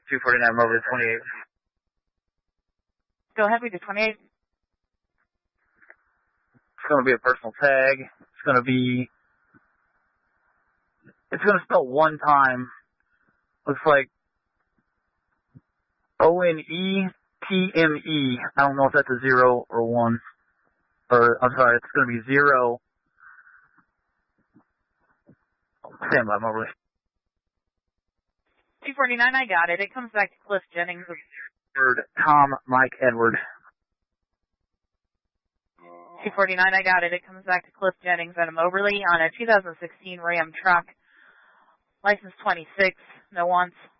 249 over to 28. Go ahead, we do 28. It's going to be a personal tag. It's going to spell one time. Looks like ONETME. I don't know if that's a 0 or 1. Or, I'm sorry, it's going to be 0. Stand by, Mobley. 249, I got it. It comes back to Cliff Jennings. Tom Mike Edward. 249, I got it. It comes back to Cliff Jennings out of Moberly on a 2016 Ram truck. License 26, no wants.